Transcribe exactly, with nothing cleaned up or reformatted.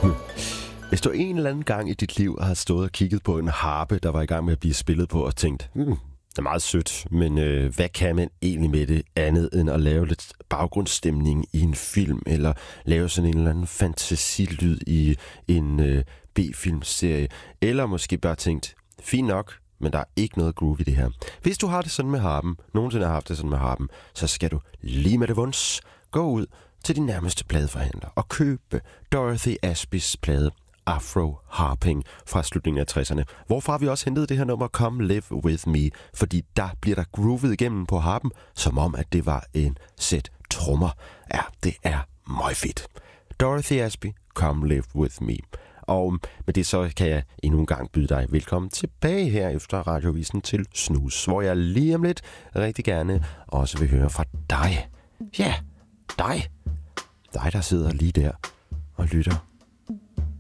Hvis du en eller anden gang i dit liv har stået og kigget på en harpe, der var i gang med at blive spillet på, og tænkt, hmm, det er meget sødt, men øh, hvad kan man egentlig med det andet end at lave lidt baggrundsstemning i en film, eller lave sådan en eller anden fantasilyd i en øh, B-filmserie, eller måske bare tænkt, fint nok, men der er ikke noget groove i det her. Hvis du har det sådan med harpen, nogensinde har haft det sådan med harpen, så skal du lige med det vunds gå ud til din nærmeste pladeforhandler og købe Dorothy Asbys plade Afro Harping fra slutningen af tresserne, hvorfra vi også hentede det her nummer Come Live With Me, fordi der bliver der groovet igennem på harpen, som om at det var en sæt trommer. Ja, det er meget fedt. Dorothy Asby, Come Live With Me. Og med det så kan jeg endnu en gang byde dig velkommen tilbage her efter Radiovisen til Snus, hvor jeg lige om lidt rigtig gerne også vil høre fra dig. Ja, dig. Dig, der sidder lige der og lytter